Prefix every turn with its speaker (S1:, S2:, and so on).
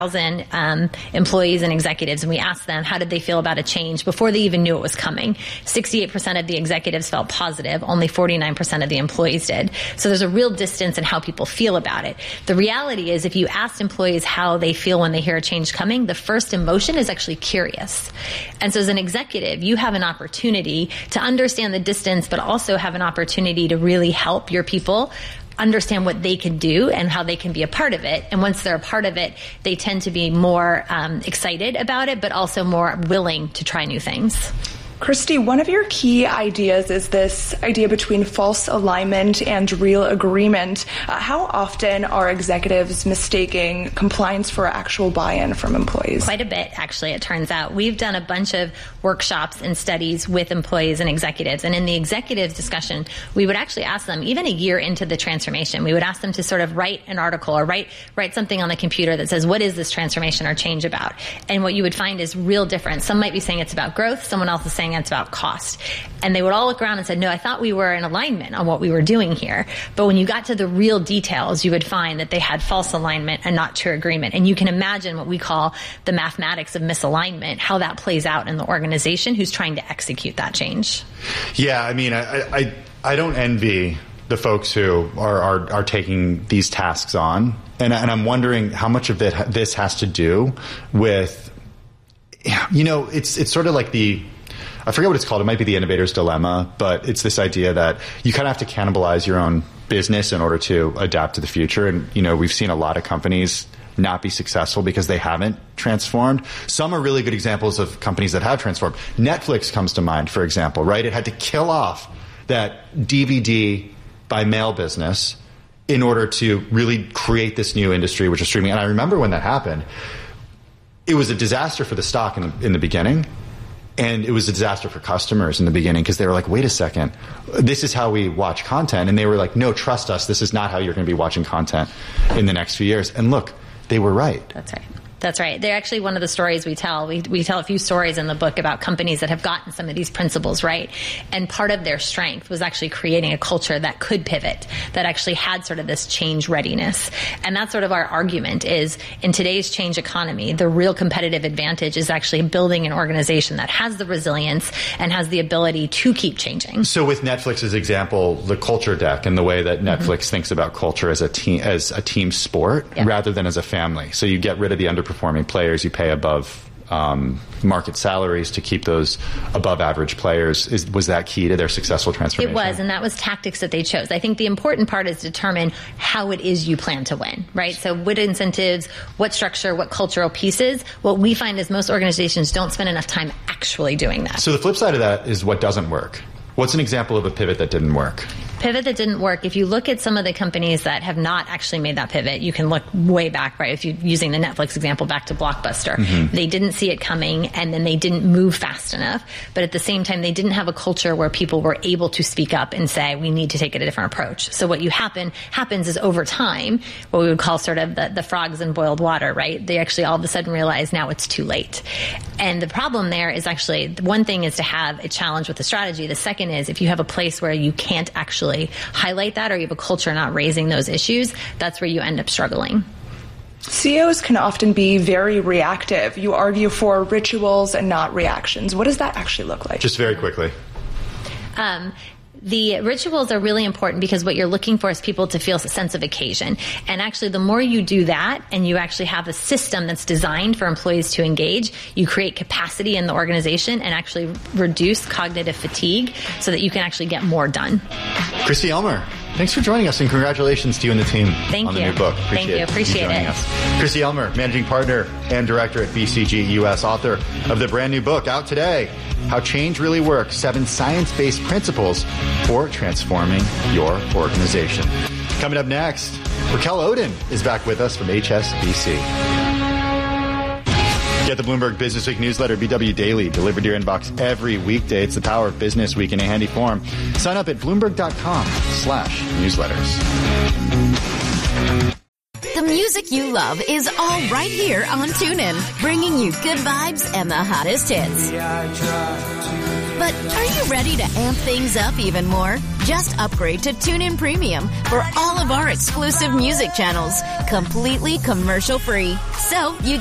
S1: employees and executives, and we asked them how did they feel about a change before they even knew it was coming. 68% of the executives felt positive. Only 49% of the employees did. So there's a real distance in how people feel about it. The reality is if you asked employees how they feel when they hear a change coming, the first emotion is actually curious. And so as an executive, you have an opportunity to understand the distance, but also have an opportunity to really help your people understand what they can do and how they can be a part of it. And once they're a part of it, they tend to be more excited about it, but also more willing to try new things.
S2: Christy, one of your key ideas is this idea between false alignment and real agreement. How often are executives mistaking compliance for actual buy-in from employees?
S1: Quite a bit, actually, it turns out. We've done a bunch of workshops and studies with employees and executives. And in the executives discussion, we would actually ask them, even a year into the transformation, we would ask them to sort of write an article or write something on the computer that says, what is this transformation or change about? And what you would find is real difference. Some might be saying it's about growth. Someone else is saying it's about cost. And they would all look around and say, no, I thought we were in alignment on what we were doing here. But when you got to the real details, you would find that they had false alignment and not true agreement. And you can imagine what we call the mathematics of misalignment, how that plays out in the organization who's trying to execute that change.
S3: Yeah, I mean, I don't envy the folks who are taking these tasks on. And I'm wondering how much of this has to do with, it's sort of like I forget what it's called. It might be the innovator's dilemma, but it's this idea that you kind of have to cannibalize your own business in order to adapt to the future. And, we've seen a lot of companies not be successful because they haven't transformed. Some are really good examples of companies that have transformed. Netflix comes to mind, for example, right? It had to kill off that DVD by mail business in order to really create this new industry, which is streaming. And I remember when that happened, it was a disaster for the stock in the beginning. And it was a disaster for customers in the beginning because they were like, wait a second, this is how we watch content. And they were like, no, trust us. This is not how you're going to be watching content in the next few years. And look, they were right.
S1: That's right. That's right. They're actually one of the stories we tell. We tell a few stories in the book about companies that have gotten some of these principles right. And part of their strength was actually creating a culture that could pivot, that actually had sort of this change readiness. And that's sort of our argument is in today's change economy, the real competitive advantage is actually building an organization that has the resilience and has the ability to keep changing.
S3: So with Netflix's example, the culture deck and the way that Netflix thinks about culture as a team sport rather than as a family. So you get rid of the underperforming players, you pay above market salaries to keep those above average players. Was that key to their successful transformation?
S1: It was, and that was tactics that they chose. I think the important part is to determine how it is you plan to win, right? So what incentives, what structure, what cultural pieces. What we find is most organizations don't spend enough time actually doing that.
S3: So the flip side of that is what doesn't work. What's an example of a pivot that didn't work?
S1: Pivot that didn't work. If you look at some of the companies that have not actually made that pivot, you can look way back, right? If you're using the Netflix example back to Blockbuster, they didn't see it coming and then they didn't move fast enough. But at the same time, they didn't have a culture where people were able to speak up and say, we need to take a different approach. So what happens is over time, what we would call sort of the frogs in boiled water, right? They actually all of a sudden realize now it's too late. And the problem there is actually, one thing is to have a challenge with the strategy. The second is if you have a place where you can't actually highlight that or you have a culture not raising those issues, that's where you end up struggling.
S2: CEOs can often be very reactive. You argue for rituals and not reactions. What does that actually look like?
S3: Just very quickly.
S1: The rituals are really important because what you're looking for is people to feel a sense of occasion. And actually, the more you do that and you actually have a system that's designed for employees to engage, you create capacity in the organization and actually reduce cognitive fatigue so that you can actually get more done.
S3: Christy Elmer, thanks for joining us and congratulations to you and the team on the new book.
S1: Appreciate it.
S3: Christy Elmer, Managing Partner and Director at BCG US, author of the brand new book out today, How Change Really Works, 7 Science-Based Principles for Transforming Your Organization. Coming up next, Raquel Odin is back with us from HSBC. Get the Bloomberg Business Week newsletter, BW Daily, delivered to your inbox every weekday. It's the power of Business Week in a handy form. Sign up at Bloomberg.com/newsletters.
S4: The music you love is all right here on TuneIn, bringing you good vibes and the hottest hits. But are you ready to amp things up even more? Just upgrade to TuneIn Premium for all of our exclusive music channels, completely commercial-free. So you